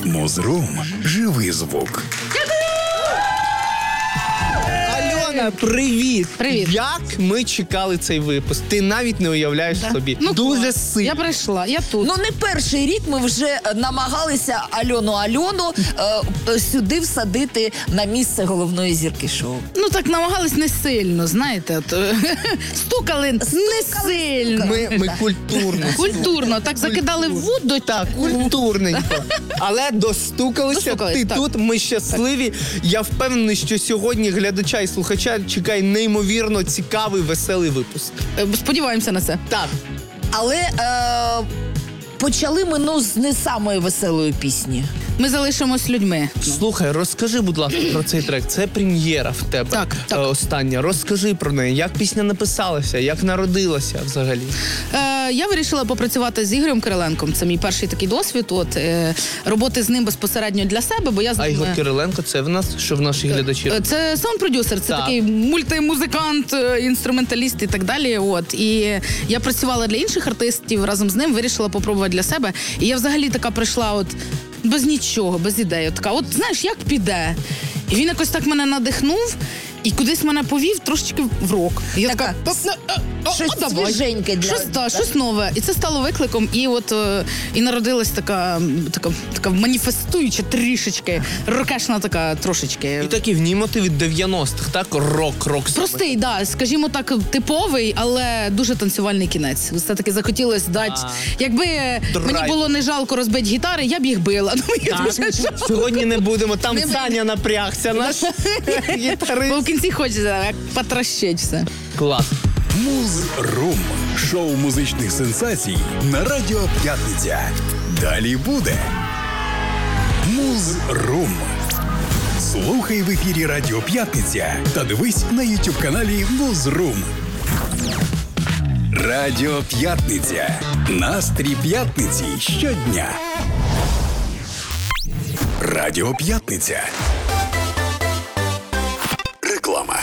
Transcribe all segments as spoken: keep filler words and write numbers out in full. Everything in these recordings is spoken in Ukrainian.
Музрум. Живий звук. Альона, привіт! Привіт. Як ми чекали цей випуск? Ти навіть не уявляєш Да. собі. Ну, Дуже клас. сильно. Я прийшла, я тут. Ну, не перший рік ми вже намагалися Альону Альону е, сюди всадити на місце головної зірки шоу. Ну так намагались не сильно, знаєте. От, е, стукали не сильно. Ми, ми культурно. Культурно, так закидали в воду. Так, культурненько. Але достукалися. Достукались, Ти так. тут, ми щасливі. Я впевнений, що сьогодні глядача і слухача чекає неймовірно цікавий, веселий випуск. Е, Сподіваємося на це. Так. Але е, почали ми ну, з не самої веселої пісні. Ми залишимось людьми. Слухай, розкажи, будь ласка, про цей трек. Це прем'єра в тебе. Так, так. Е, остання. Розкажи про неї. Як пісня написалася, як народилася взагалі? Е, я вирішила попрацювати з Ігорем Кириленком. Це мій перший такий досвід. От, е, роботи з ним безпосередньо для себе, бо я з А ним... Ігор Кириленко, це в нас, що в наші глядачі? Е, Це саунд-продюсер, це Так. такий мультимузикант, е, інструменталіст і так далі. От. І я працювала для інших артистів разом з ним, вирішила попробувати для себе. І я взагалі така прийшла от без нічого, без ідеї. От така, от знаєш, як піде? І він якось так мене надихнув і кудись мене повів трошечки в рок. І я Така, така, «Та, а, а, щось а, давай». свіженьке для- Щось, та, щось нове. І це стало викликом. І от е, і народилась така, така, така маніфестуюча трішечки, рокешна така трошечки. І такий в ній мотив від дев'яностих, так? Рок, рок. саме. Простий, да, скажімо так, типовий, але дуже танцювальний кінець. Все-таки захотілося дати. А. Якби е, Драйв. мені було не жалко розбити гітари, я б їх била. Ну, я Так. дуже жалко. Сьогодні не будемо. Там Не Саня напрягся, наш Бо гітарист. в кінці хочеться як потрощить все. Клас. Музрум. Шоу музичних сенсацій на Радіо П'ятниця. Далі буде. Музрум. Слухай в ефірі Радіо П'ятниця та дивись на ютуб-каналі Музрум. Радіо П'ятниця. Настрій п'ятниці щодня. Радіо П'ятниця. Реклама.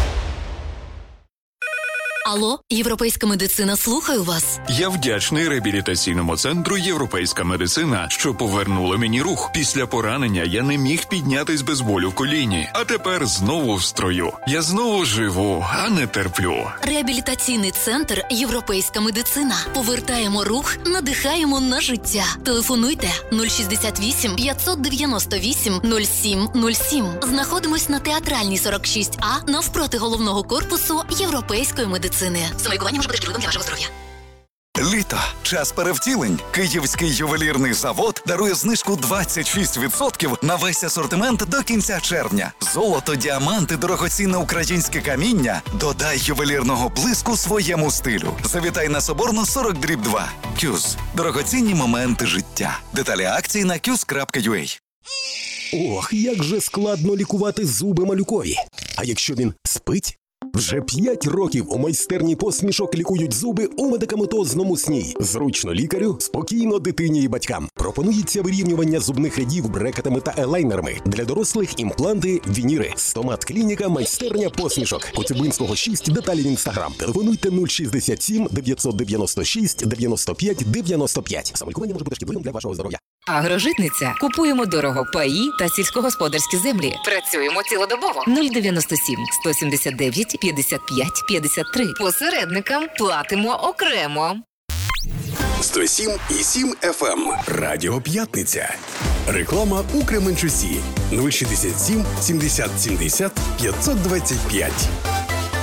Алло, європейська медицина, слухаю вас. Я вдячний реабілітаційному центру «Європейська медицина», що повернула мені рух. Після поранення я не міг піднятись без болю в коліні. А тепер знову в строю. Я знову живу, а не терплю. Реабілітаційний центр «Європейська медицина». Повертаємо рух, надихаємо на життя. Телефонуйте нуль шістдесят вісім п'ятсот дев'яносто вісім нуль сім нуль сім. Знаходимось на Театральній сорок шість А навпроти головного корпусу «Європейської медицини». Самолікування може бути шкідливим для вашого здоров'я. Літо. Час перевтілень. Київський ювелірний завод дарує знижку двадцять шість відсотків на весь асортимент до кінця червня. Золото, діаманти, дорогоцінне українське каміння. Додай ювелірного блиску своєму стилю. Завітай на Соборну сорок дріб два. Кюз. Дорогоцінні моменти життя. Деталі акцій на кюз крапка ю а. Ох, як же складно лікувати зуби малюкові. А якщо він спить? Вже п'ять років у майстерні посмішок лікують зуби у медикаментозному сні. Зручно лікарю, спокійно дитині і батькам. Пропонується вирівнювання зубних рядів брекетами та елайнерами. Для дорослих імпланти, вініри. Стомат клініка, майстерня посмішок. Коцюбинського шість, деталі в інстаграм. Телефонуйте нуль шістдесят сім дев'ятсот дев'яносто шість дев'яносто п'ять дев'яносто п'ять. Самолікування може бути шкідливим для вашого здоров'я. Агрожитниця. Купуємо дорого паї та сільськогосподарські землі. Працюємо цілодобово. нуль дев'яносто сім сто сімдесят дев'ять п'ятдесят п'ять п'ятдесят три. Посередникам платимо окремо. сто сім і сім еф ем. Радіо П'ятниця. Реклама у Кременчусі. нуль шістдесят сім сімдесят сімдесят п'ятсот двадцять п'ять.